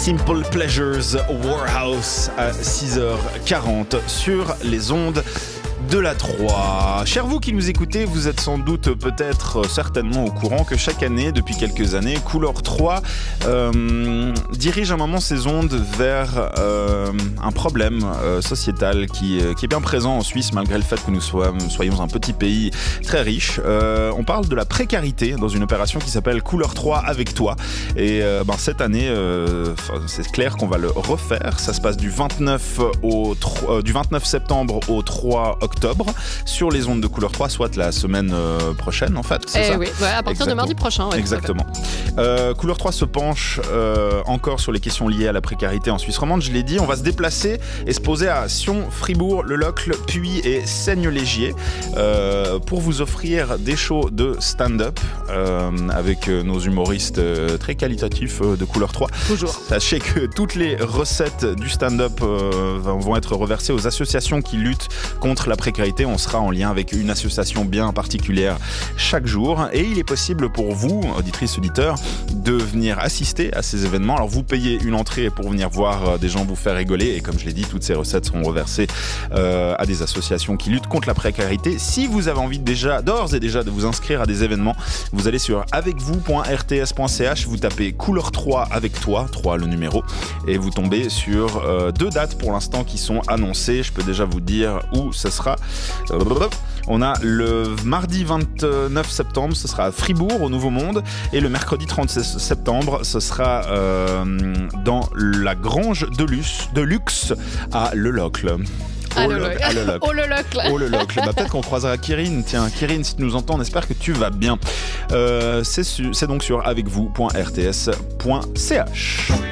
Simple Pleasures Warehouse à 6h40 sur les ondes de la 3. Chers vous qui nous écoutez, vous êtes sans doute peut-être certainement au courant que chaque année, depuis quelques années, Couleur 3 dirige un moment ses ondes vers un problème sociétal qui est bien présent en Suisse malgré le fait que nous soyons un petit pays très riche. On parle de la précarité dans une opération qui s'appelle Couleur 3 avec toi. Et cette année, c'est clair qu'on va le refaire. Ça se passe du 29 septembre au 3 octobre sur les ondes de Couleur 3, soit la semaine prochaine en fait. C'est ça oui, à partir de mardi prochain. Ouais, exactement. Couleur 3 se penche encore sur les questions liées à la précarité en Suisse romande. Je l'ai dit, on va se déplacer et se poser à Sion, Fribourg, Le Locle, Puy et Seigne-Légier pour vous offrir des shows de stand-up avec nos humoristes très qualitatifs de Couleur 3. Toujours. Sachez que toutes les recettes du stand-up vont être reversées aux associations qui luttent contre la précarité. On sera en lien avec une association bien particulière chaque jour et il est possible pour vous, auditrices, auditeurs, de venir assister à ces événements. Alors vous payez une entrée pour venir voir des gens vous faire rigoler et comme je l'ai dit, toutes ces recettes seront reversées à des associations qui luttent contre la précarité. Si vous avez envie d'ores et déjà de vous inscrire à des événements, vous allez sur avecvous.rts.ch, vous tapez Couleur 3 avec toi, 3 le numéro, et vous tombez sur 2 dates pour l'instant qui sont annoncées. Je peux déjà vous dire où ce sera. On a le mardi 29 septembre, ce sera à Fribourg, au Nouveau Monde, et le mercredi 30 septembre, ce sera dans la Grange de Luxe à Le Locle. Oh le Locle. Peut-être qu'on croisera Kirin. Tiens, Kirin, si tu nous entends, on espère que tu vas bien. C'est donc sur avecvous.rts.ch.